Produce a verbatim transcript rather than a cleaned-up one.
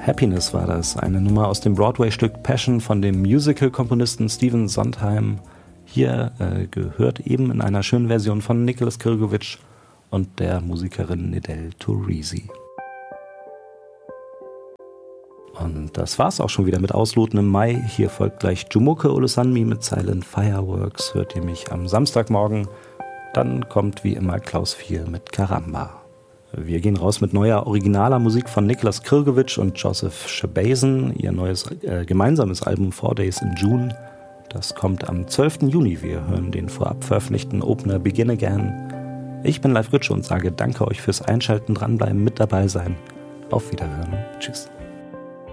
Happiness war das, eine Nummer aus dem Broadway-Stück Passion von dem Musical-Komponisten Stephen Sondheim. Hier äh, gehört eben in einer schönen Version von Nicholas Krgovich und der Musikerin Nedell Turisi. Und das war's auch schon wieder mit Ausloten im Mai. Hier folgt gleich Jumoke Olusanmi mit Silent Fireworks. Hört ihr mich am Samstagmorgen? Dann kommt wie immer Klaus Vier mit Karamba. Wir gehen raus mit neuer originaler Musik von Nicholas Krgovich und Joseph Shabason. Ihr neues äh, gemeinsames Album Four Days in June. Das kommt am zwölften Juni. Wir hören den vorab veröffentlichten Opener Begin Again. Ich bin Live Ritsche und sage danke euch fürs Einschalten, dranbleiben, mit dabei sein. Auf Wiederhören. Tschüss.